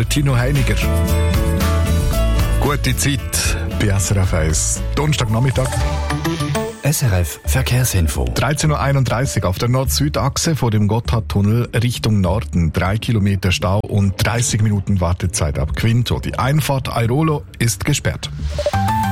der Tino Heiniger. Gute Zeit bei SRF 1. Donnerstagnachmittag. SRF Verkehrsinfo. 13.31 Uhr auf der Nord-Süd-Achse vor dem Gotthardtunnel Richtung Norden. 3 Kilometer Stau und 30 Minuten Wartezeit ab Quinto. Die Einfahrt Airolo ist gesperrt.